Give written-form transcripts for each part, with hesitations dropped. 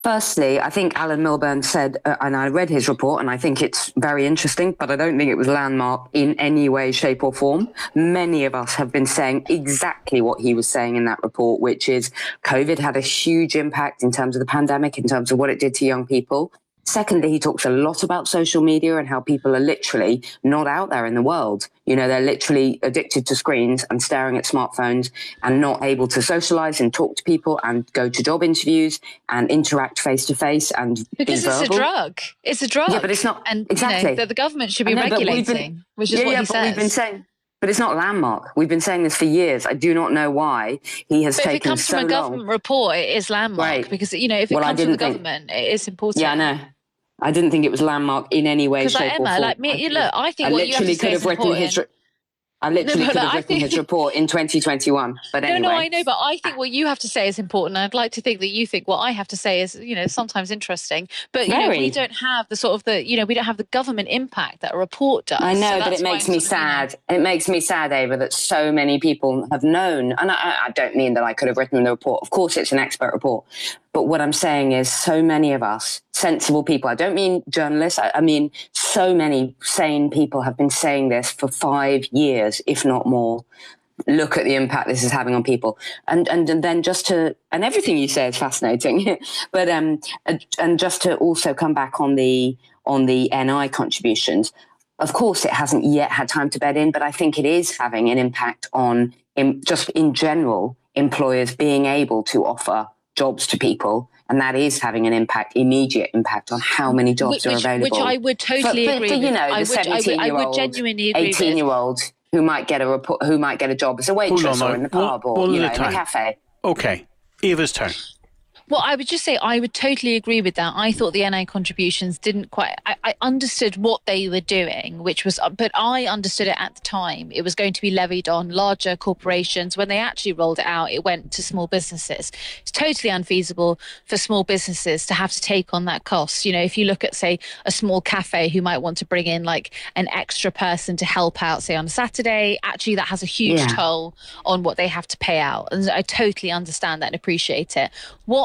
Firstly, I think Alan Milburn said, and I read his report, and I think it's very interesting, but I don't think it was landmark in any way, shape, or form. Many of us have been saying exactly what he was saying in that report, which is COVID had a huge impact in terms of the pandemic, in terms of what it did to young people. Secondly, he talks a lot about social media and how people are literally not out there in the world. You know, they're literally addicted to screens and staring at smartphones and not able to socialize and talk to people and go to job interviews and interact face to face and because it's verbal. a drug. It's a drug. Yeah, but it's not. And exactly. that the government should be regulating, which is what he says. We've been saying. But it's not landmark. We've been saying this for years. I do not know why he has taken so long. If it comes from a government report, it is landmark. Right. Because, you know, if it comes from the government, it is important. Yeah, I know. I didn't think it was landmark in any way, shape, or form. Like me, look, I think what you have to say is important. I literally could have written his report in 2021, but anyway. No, I know, but I think what you have to say is important. I'd like to think that you think what I have to say is, you know, sometimes interesting. But, you know, we don't have the sort of we don't have the government impact that a report does. I know, but it makes me sad. It makes me sad, Ava, that so many people have known. And I don't mean that I could have written the report. Of course, it's an expert report. But what I'm saying is so many of us, sensible people, I don't mean journalists, I mean so many sane people have been saying this for 5 years, if not more. Look at the impact this is having on people. And then and everything you say is fascinating, but and just to also come back on the NI contributions, of course it hasn't yet had time to bed in, but I think it is having an impact on, just in general, employers being able to offer jobs to people, and that is having an immediate impact on how many jobs are available. Which I would totally agree with. You know, the 17-year-old, 18-year-old who might get a job as a waitress or in the pub or in a cafe. Okay, Eva's turn. Well, I would just say I would totally agree with that. I thought the NI contributions didn't quite... I understood what they were doing, but I understood it at the time. It was going to be levied on larger corporations. When they actually rolled it out, it went to small businesses. It's totally unfeasible for small businesses to have to take on that cost. You know, if you look at, say, a small cafe who might want to bring in like an extra person to help out, say, on a Saturday, actually that has a huge toll on what they have to pay out. And I totally understand that and appreciate it. What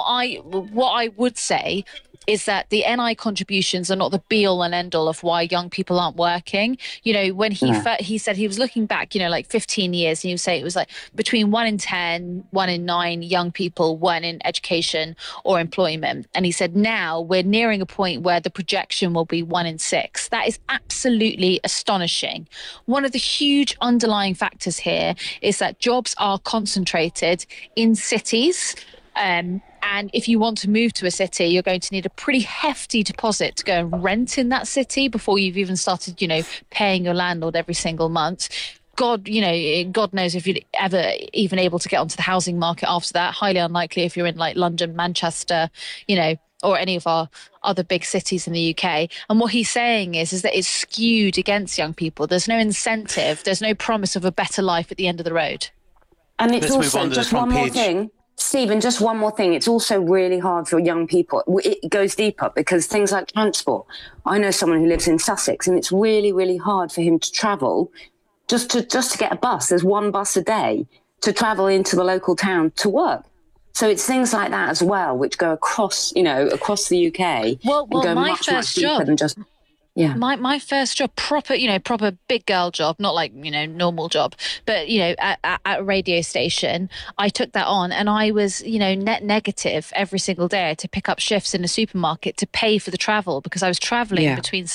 I would say is that the NI contributions are not the be-all and end-all of why young people aren't working. You know, when he said he was looking back, you know, like 15 years, and he would say it was like between 1 in 10, 1 in 9 young people weren't in education or employment. And he said now we're nearing a point where the projection will be 1 in 6. That is absolutely astonishing. One of the huge underlying factors here is that jobs are concentrated in cities. And if you want to move to a city, you're going to need a pretty hefty deposit to go and rent in that city before you've even started, you know, paying your landlord every single month. God knows if you'd ever even able to get onto the housing market after that. Highly unlikely if you're in like London, Manchester, you know, or any of our other big cities in the UK. And what he's saying is that it's skewed against young people. There's no incentive. There's no promise of a better life at the end of the road. And it's also just one more thing. Stephen, just one more thing. It's also really hard for young people. It goes deeper because things like transport. I know someone who lives in Sussex, and it's really, really hard for him to travel just to get a bus. There's one bus a day to travel into the local town to work. So it's things like that as well, which go across the UK. Well, and go my much, first much deeper job than just... Yeah. My first job, proper big girl job, not like, you know, normal job, but, you know, at a radio station, I took that on and I was, you know, net negative every single day to pick up shifts in a supermarket to pay for the travel because I was traveling between